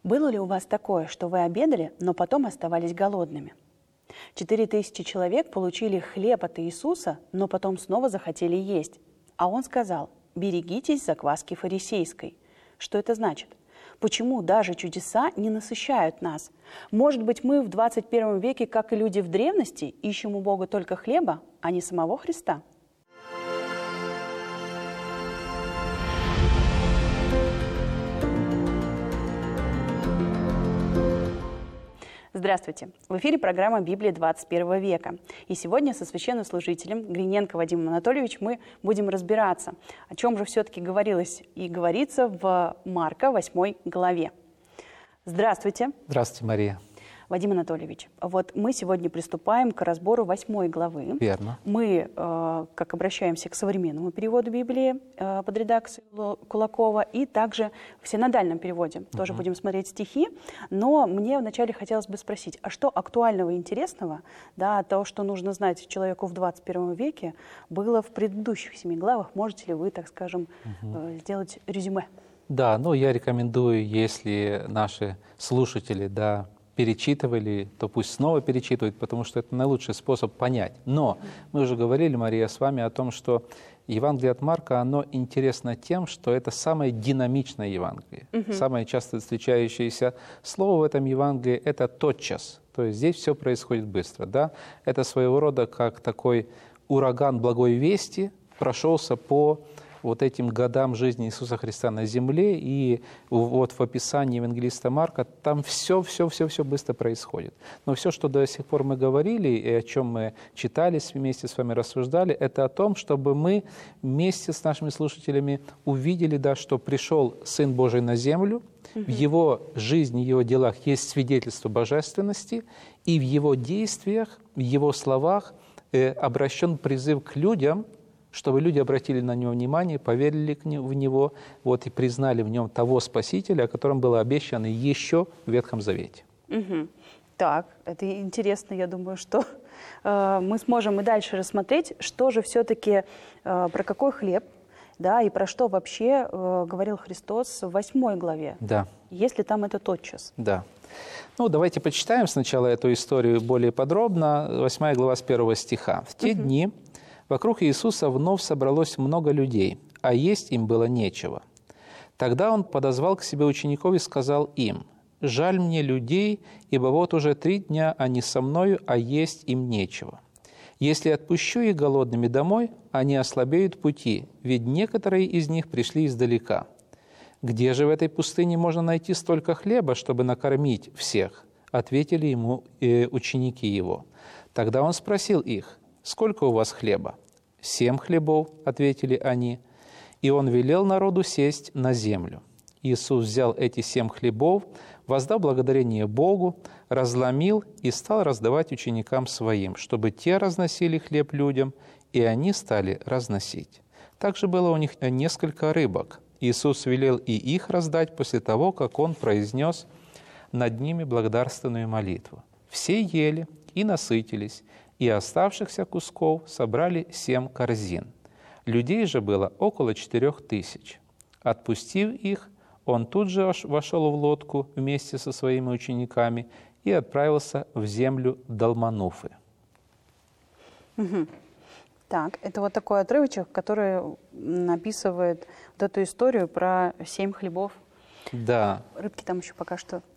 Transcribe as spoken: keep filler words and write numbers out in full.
Было ли у вас такое, что вы обедали, но потом оставались голодными? Четыре тысячи человек получили хлеб от Иисуса, но потом снова захотели есть. А он сказал: «Берегитесь закваски фарисейской». Что это значит? Почему даже чудеса не насыщают нас? Может быть, мы в двадцать первом веке, как и люди в древности, ищем у Бога только хлеба, а не самого Христа? Здравствуйте! В эфире программа «Библия двадцать первого века». И сегодня со священнослужителем Гриненко Вадимом Анатольевичем мы будем разбираться, о чем же все-таки говорилось и говорится в Марка восьмой главе. Здравствуйте! Здравствуйте, Мария. Вадим Анатольевич, вот мы сегодня приступаем к разбору восьмой главы. Верно. Мы, э, как обращаемся к современному переводу Библии э, под редакцией Кулакова, и также в синодальном переводе uh-huh. тоже будем смотреть стихи. Но мне вначале хотелось бы спросить, а что актуального и интересного, да, того, что нужно знать человеку в двадцать первом веке, было в предыдущих семи главах? Можете ли вы, так скажем, uh-huh. э, сделать резюме? Да, ну я рекомендую, если наши слушатели, да, перечитывали, то пусть снова перечитывают, потому что это наилучший способ понять. Но мы уже говорили, Мария, с вами о том, что Евангелие от Марка, оно интересно тем, что это самое динамичное Евангелие. Uh-huh. Самое часто встречающееся слово в этом Евангелии – это «тотчас». То есть здесь все происходит быстро. Да? Это своего рода как такой ураган благой вести прошелся по вот этим годам жизни Иисуса Христа на земле, и вот в описании евангелиста Марка там все, все, все, все быстро происходит. Но все, что до сих пор мы говорили, и о чем мы читали вместе с вами, рассуждали, это о том, чтобы мы вместе с нашими слушателями увидели, да, что пришел Сын Божий на землю, угу. в Его жизни, в Его делах есть свидетельство божественности, и в Его действиях, в Его словах э, обращен призыв к людям, чтобы люди обратили на Него внимание, поверили в Него, вот, и признали в Нем того Спасителя, о котором было обещано еще в Ветхом Завете. Угу. Так, это интересно, я думаю, что э, мы сможем и дальше рассмотреть, что же все-таки, э, про какой хлеб, да, и про что вообще э, говорил Христос в восьмой главе, да. если там это тотчас. Да. Ну, давайте почитаем сначала эту историю более подробно. Восьмая глава с первого стиха. «В те угу. дни вокруг Иисуса вновь собралось много людей, а есть им было нечего. Тогда Он подозвал к себе учеников и сказал им: „Жаль мне людей, ибо вот уже три дня они со мною, а есть им нечего. Если отпущу их голодными домой, они ослабеют пути, ведь некоторые из них пришли издалека. Где же в этой пустыне можно найти столько хлеба, чтобы накормить всех?“ Ответили ему э, ученики Его. Тогда Он спросил их: „Сколько у вас хлеба?“ «Семь хлебов», — ответили они. И Он велел народу сесть на землю. Иисус взял эти семь хлебов, воздав благодарение Богу, разломил и стал раздавать ученикам Своим, чтобы те разносили хлеб людям, и они стали разносить. Также было у них несколько рыбок. Иисус велел и их раздать после того, как Он произнес над ними благодарственную молитву. Все ели и насытились, и оставшихся кусков собрали семь корзин. Людей же было около четырех тысяч. Отпустив их, Он тут же вошел в лодку вместе со своими учениками и отправился в землю Далмануфы. Угу. Так, это вот такой отрывочек, который описывает вот эту историю про семь хлебов. Да. Рыбки там еще пока что